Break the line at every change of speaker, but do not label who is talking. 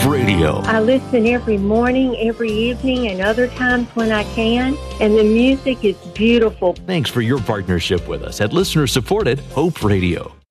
Radio.
I listen every morning, every evening, and other times when I can, and the music is beautiful.
Thanks for your partnership with us at listener-supported Hope Radio.